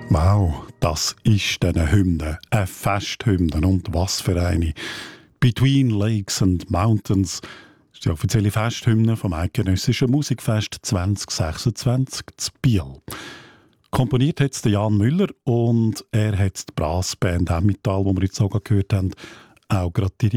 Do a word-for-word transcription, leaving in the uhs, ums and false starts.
Wow, das ist eine Hymne, eine Festhymne und was für eine. «Between Lakes and Mountains» ist die offizielle Festhymne vom Eidgenössischen Musikfest zwanzig sechsundzwanzig zu Biel. Komponiert hat es Jan Müller und er hat die Brassband Emmental, die wir jetzt auch gehört haben, auch gerade dirigiert.